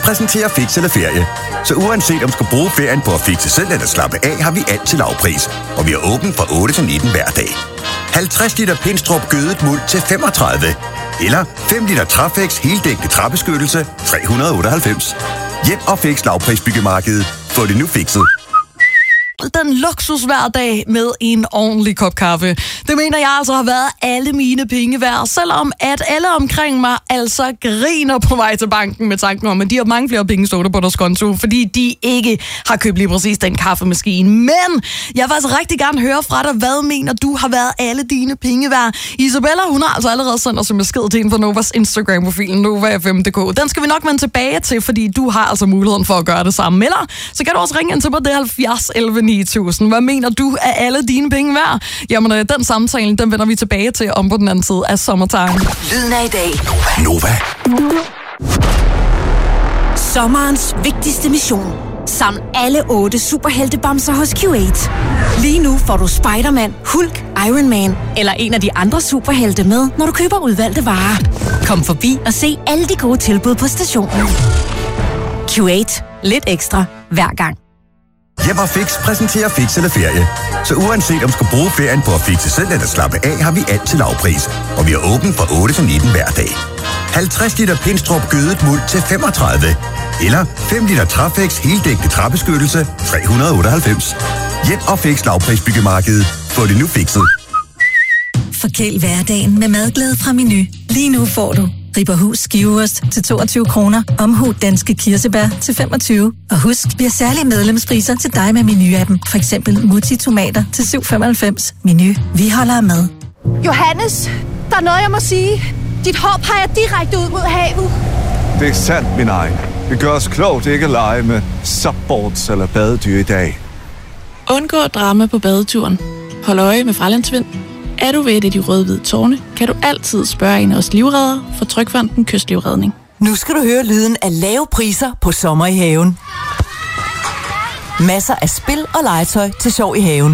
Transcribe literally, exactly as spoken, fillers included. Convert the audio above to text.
præsenterer Fix eller Ferie. Så uanset om du skal bruge ferien på at fikse selv eller slappe af, har vi altid lavpris. Og vi er åbent fra otte til nitten hver dag. halvtreds liter Pinstrup gødet muld til femogtredive. Eller fem liter Trafex heldækkende træbeskyttelse tre hundrede og otteoghalvfems. Hjem og Fix lavprisbyggemarkedet. Få det nu fikset. Den luksus hver dag med en ordentlig kop kaffe. Det mener jeg altså har været alle mine penge værd, selvom at alle omkring mig altså griner på vej til banken med tanken om, at de har mange flere penge stående på deres konto, fordi de ikke har købt lige præcis den kaffemaskine. Men jeg vil altså rigtig gerne høre fra dig, hvad mener du har været alle dine penge værd? Isabella, hun har altså allerede sendt os en besked til en fra Novas Instagram-profilen, Nova F M punktum d k. Den skal vi nok vende tilbage til, fordi du har altså muligheden for at gøre det samme. Eller så kan du også ringe ind til på det halvfjerds elleve ni tusind. Hvad mener du er alle dine penge værd? Jamen, den samtale, den vender vi tilbage til om på den anden side af Summertime. Lyden af i dag. Nova. Sommerens vigtigste mission. Saml alle otte superheltebamser hos Q otte. Lige nu får du Spider-Man, Hulk, Iron Man eller en af de andre superhelte med, når du køber udvalgte varer. Kom forbi og se alle de gode tilbud på stationen. Q otte. Lidt ekstra hver gang. Hjem og Fix præsenterer Fix eller Ferie. Så uanset om du skal bruge ferien på at fikse selv eller slappe af, har vi altid lavpris. Og vi er åbent fra otte til nitten hver dag. halvtreds liter Pinstrup gødet muld til femogtredive. Eller fem liter Trafex heldækkende træbeskyttelse tre hundrede og otteoghalvfems. Hjem og Fix lavprisbyggemarkedet. Få det nu fikset. Forkæl hverdagen med madglæde fra Menu. Lige nu får du Ribberhus skiveost til toogtyve kroner, Omhu danske kirsebær til femogtyve. Og husk, vi har særlige medlemspriser til dig med Menu-appen. For eksempel Mutti tomater til syv femoghalvfems. Menu, vi holder med. Johannes, der er noget, jeg må sige. Dit hår peger direkte ud mod havet. Det er sandt, min egen. Vi gør os klogt ikke at lege med subboards eller badedyr i dag. Undgå drama på badeturen. Hold øje med Fralandsvind. Er du ved et af de røde-hvide tårne, kan du altid spørge en af os livreddere for Trygfonden Kystlivredning. Nu skal du høre lyden af lave priser på sommer i haven. Masser af spil og legetøj til sjov i haven.